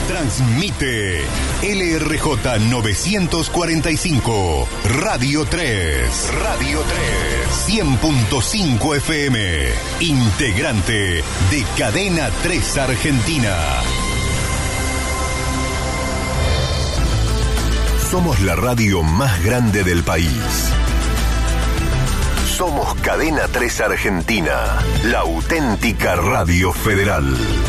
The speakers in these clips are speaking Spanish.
Transmite LRJ 945, Radio 3. Radio 3. 100.5 FM. Integrante de Cadena 3 Argentina. Somos la radio más grande del país. Somos Cadena 3 Argentina, la auténtica radio federal.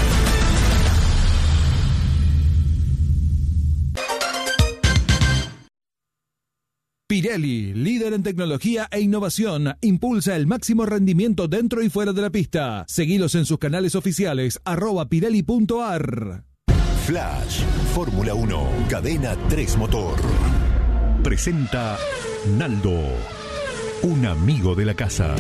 Pirelli, líder en tecnología e innovación, impulsa el máximo rendimiento dentro y fuera de la pista. Seguilos en sus canales oficiales, @pirelli.ar. Flash, Fórmula 1, Cadena 3 Motor. Presenta Naldo, un amigo de la casa.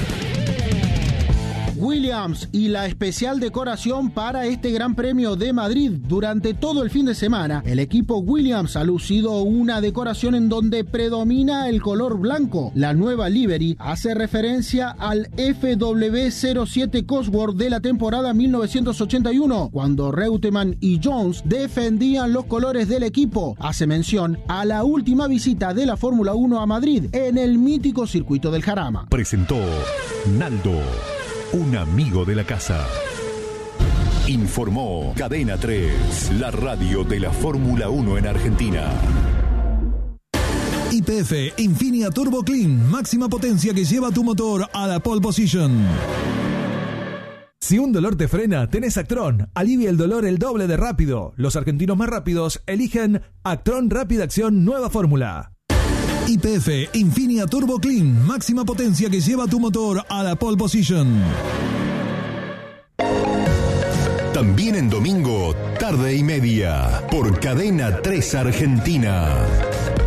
Williams y la especial decoración para este Gran Premio de Madrid. Durante todo el fin de semana, el equipo Williams ha lucido una decoración en donde predomina el color blanco. La nueva livery hace referencia al FW07 Cosworth de la temporada 1981, cuando Reutemann y Jones defendían los colores del equipo. Hace mención a la última visita de la Fórmula 1 a Madrid en el mítico circuito del Jarama. Presentó Naldo, un amigo de la casa. Informó Cadena 3, la radio de la Fórmula 1 en Argentina. YPF Infinia Turbo Clean, máxima potencia que lleva tu motor a la pole position. Si un dolor te frena, tenés Actron. Alivia el dolor el doble de rápido. Los argentinos más rápidos eligen Actron Rápida Acción Nueva Fórmula. YPF Infinia Turbo Clean, máxima potencia que lleva tu motor a la pole position. También en domingo, tarde y media, por Cadena 3 Argentina.